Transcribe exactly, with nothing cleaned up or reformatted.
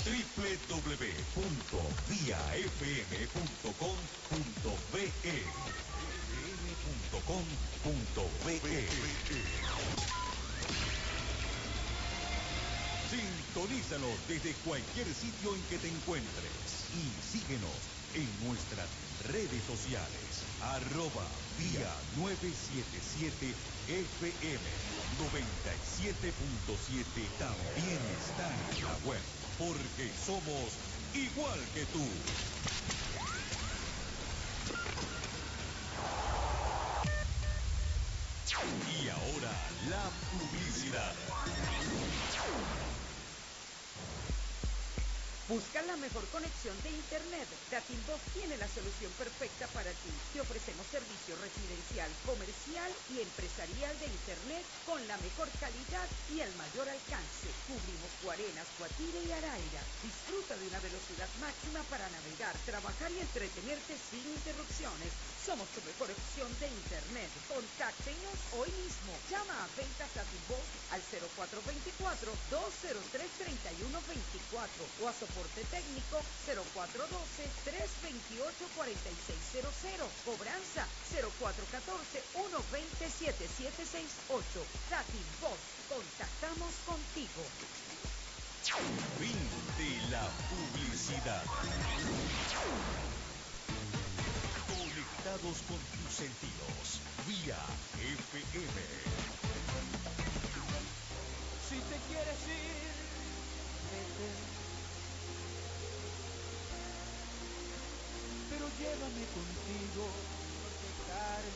w w w punto via f m punto com punto b e f m punto com punto b e. Sintonízanos desde cualquier sitio en que te encuentres y síguenos en nuestras redes sociales. Arroba vía novecientos setenta y siete F M noventa y siete punto siete también está en la web, porque somos igual que tú. Y ahora la publicidad. ¿Busca la mejor conexión de Internet? Datimbox tiene la solución perfecta para ti. Te ofrecemos servicio residencial, comercial y empresarial de Internet con la mejor calidad y el mayor alcance. Cubrimos Guarenas, Guatire y Araira. Disfruta de una velocidad máxima para navegar, trabajar y entretenerte sin interrupciones. Somos tu mejor opción de Internet. Contáctenos hoy mismo. Llama a Ventas Datimbox al cero cuatro dos cuatro, dos cero tres, tres uno dos cuatro o a soporte técnico cero cuatro uno dos, tres dos ocho, cuatro seis cero cero. Cobranza cero cuatro uno cuatro, uno dos cero, siete siete seis ocho. Datimbox, contactamos contigo. Fin de la publicidad. Conectados con tus sentidos, vía F M. Si te quieres ir, vete. Pero llévame contigo, porque